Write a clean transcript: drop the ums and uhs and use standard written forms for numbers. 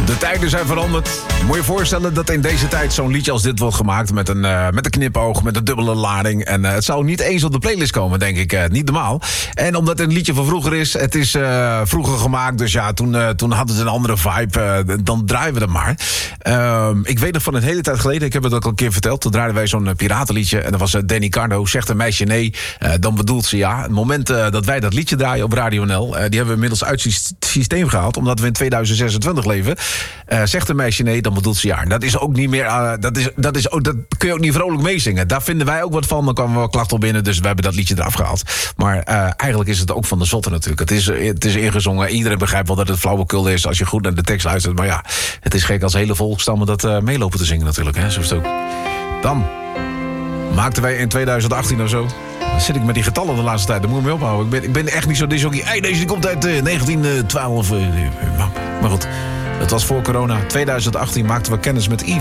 De tijden zijn veranderd. Moet je voorstellen dat in deze tijd zo'n liedje als dit wordt gemaakt... met een knipoog, met een dubbele lading. En het zou niet eens op de playlist komen, denk ik. Niet normaal. En omdat het een liedje van vroeger is... het is vroeger gemaakt, dus ja, toen hadden ze een andere vibe. Dan draaien we dat maar. Ik weet nog van een hele tijd geleden... ik heb het ook al een keer verteld... toen draaiden wij zo'n piratenliedje... en dat was Danny Cardo, zegt een meisje nee... dan bedoelt ze ja. Het moment dat wij dat liedje draaien op Radio NL... die hebben we inmiddels uit het systeem gehaald... omdat we in 2026 leven... zegt een meisje nee, dan bedoelt ze ja. Dat is ook niet meer... dat kun je ook niet vrolijk meezingen. Daar vinden wij ook wat van. Dan kwamen we wel klachten op binnen, dus we hebben dat liedje eraf gehaald. Maar eigenlijk is het ook van de zotte natuurlijk. Het is ingezongen. Iedereen begrijpt wel dat het flauwekul is... als je goed naar de tekst luistert. Maar ja, het is gek als hele volkstammen dat meelopen te zingen natuurlijk. Hè? Zo is het ook. Dan maakten wij in 2018 of zo... Dan zit ik met die getallen de laatste tijd. Daar moet ik mee ophouden. Ik ben echt niet zo disjockey. Hey, deze komt uit 1912. Maar goed, dat was voor corona. 2018 maakten we kennis met Yves.